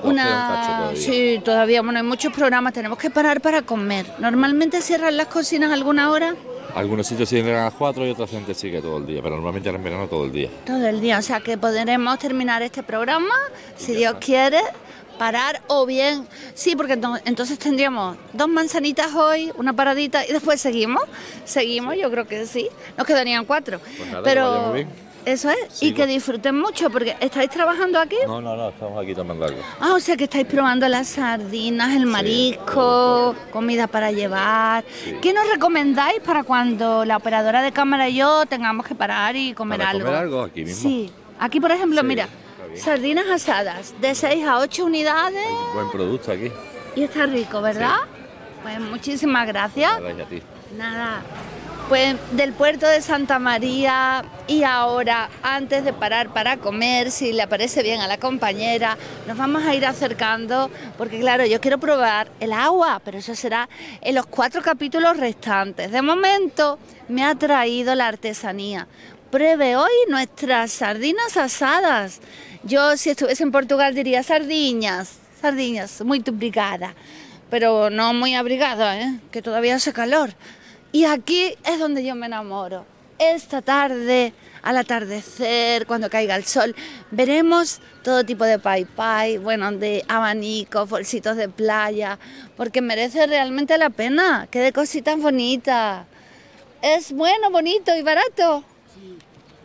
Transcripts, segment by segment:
Sí, todavía, bueno, hay muchos programas, tenemos que parar para comer. ¿Normalmente cierran las cocinas a alguna hora? Algunos sitios siguen a las 4 y otra gente sigue todo el día, pero normalmente en verano todo el día. Todo el día, o sea que podremos terminar este programa, si Dios quiere, parar o bien... Sí, porque entonces tendríamos 2 manzanitas hoy, una paradita y después seguimos, yo creo que sí. Nos quedarían 4. Pues nada, pero... que vaya muy bien. Eso es, Sí, y que disfruten mucho, porque ¿estáis trabajando aquí? No, estamos aquí tomando algo. O sea que estáis probando las sardinas, el marisco, comida para llevar. Sí. ¿Qué nos recomendáis para cuando la operadora de cámara y yo tengamos que parar y comer ¿Para algo? comer algo aquí mismo? Sí, aquí por ejemplo, Sí, mira, sardinas asadas de 6 a 8 unidades. Buen producto aquí. Y está rico, ¿verdad? Sí. Pues muchísimas gracias. Nada, y a ti. Nada. Pues del puerto de Santa María, y ahora, antes de parar para comer, si le parece bien a la compañera, nos vamos a ir acercando, porque claro, yo quiero probar el agua, pero eso será en los 4 capítulos restantes. De momento me ha traído la artesanía. Pruebe hoy nuestras sardinas asadas. Yo, si estuviese en Portugal, diría sardiñas, muy obrigada, pero no muy abrigada, que todavía hace calor. Y aquí es donde yo me enamoro. Esta tarde, al atardecer, cuando caiga el sol, veremos todo tipo de pai, bueno, de abanicos, bolsitos de playa, porque merece realmente la pena. ¡Qué de cositas bonitas! Es bueno, bonito y barato. Sí.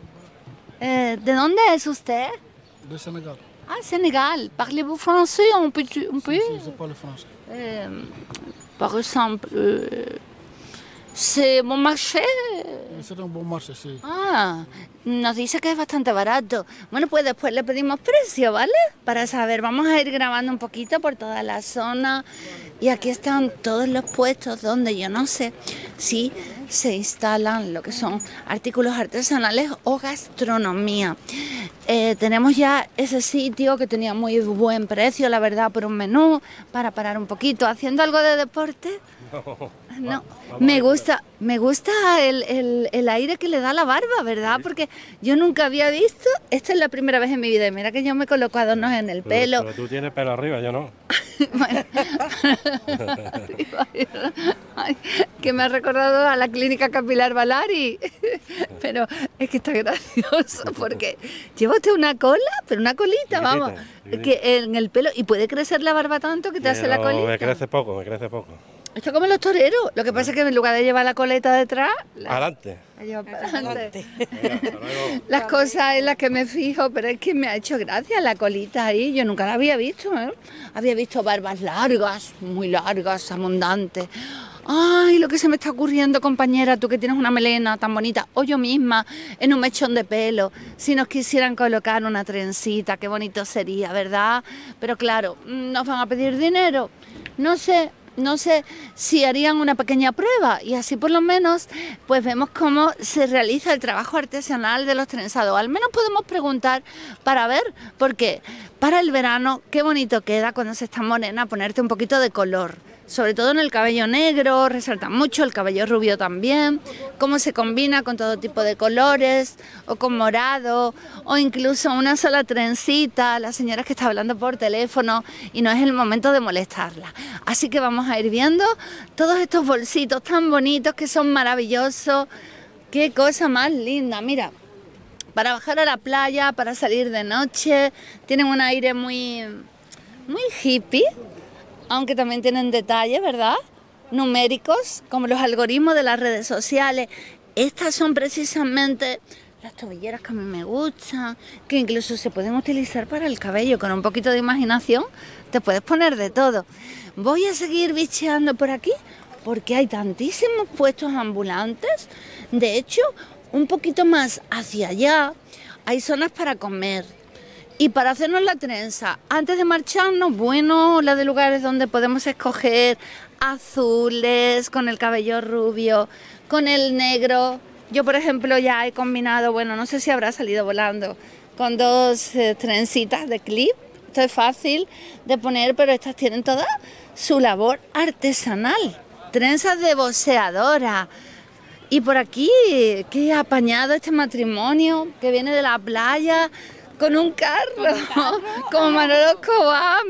¿De dónde es usted? De Sénégal. Ah, Sénégal. Parlez-vous français un peu? Sí, je parle français. Par exemple... ¿C'est bon marché? C'est un bon marché, sí. Ah, nos dice que es bastante barato. Bueno, pues después le pedimos precio, ¿vale? Para saber, vamos a ir grabando un poquito por toda la zona. Y aquí están todos los puestos donde yo no sé si se instalan lo que son artículos artesanales o gastronomía. Tenemos ya ese sitio que tenía muy buen precio, la verdad, por un menú, para parar un poquito. ¿Haciendo algo de deporte? No, me gusta el aire que le da la barba, ¿verdad? Porque yo nunca había visto, esta es la primera vez en mi vida, mira que yo me coloco adornos en el pelo. Pero tú tienes pelo arriba, yo no. Bueno, ay, que me ha recordado a la clínica capilar Balari, pero es que está gracioso porque lleva usted una cola, pero una colita, vamos, que en el pelo, y puede crecer la barba tanto que te hace la colita. Me crece poco. Esto como los toreros, lo que pasa es que en lugar de llevar la coleta detrás, Adelante. la lleva para adelante. Las cosas en las que me fijo, pero es que me ha hecho gracia la colita ahí, yo nunca la había visto, ¿eh? Había visto barbas largas, muy largas, abundantes. Ay, lo que se me está ocurriendo, compañera, tú que tienes una melena tan bonita, o yo misma, en un mechón de pelo, si nos quisieran colocar una trencita, qué bonito sería, ¿verdad? Pero claro, nos van a pedir dinero, no sé si harían una pequeña prueba y así por lo menos pues vemos cómo se realiza el trabajo artesanal de los trenzados. Al menos podemos preguntar para ver, porque para el verano qué bonito queda cuando se está morena ponerte un poquito de color. Sobre todo en el cabello negro, resalta mucho, el cabello rubio también, cómo se combina con todo tipo de colores, o con morado, o incluso una sola trencita, la señora que está hablando por teléfono y no es el momento de molestarla. Así que vamos a ir viendo todos estos bolsitos tan bonitos que son maravillosos. Qué cosa más linda, mira, para bajar a la playa, para salir de noche, tienen un aire muy hippie. Aunque también tienen detalles, ¿verdad? Numéricos, como los algoritmos de las redes sociales. Estas son precisamente las tobilleras que a mí me gustan, que incluso se pueden utilizar para el cabello. Con un poquito de imaginación te puedes poner de todo. Voy a seguir bicheando por aquí porque hay tantísimos puestos ambulantes. De hecho, un poquito más hacia allá hay zonas para comer. Y para hacernos la trenza, antes de marcharnos, bueno, la de lugares donde podemos escoger azules, con el cabello rubio, con el negro. Yo, por ejemplo, ya he combinado, bueno, no sé si habrá salido volando, con 2 trencitas de clip. Esto es fácil de poner, pero estas tienen toda su labor artesanal. Trenzas de boxeadora. Y por aquí, qué apañado este matrimonio que viene de la playa, con un carro, como Manolo Escobar.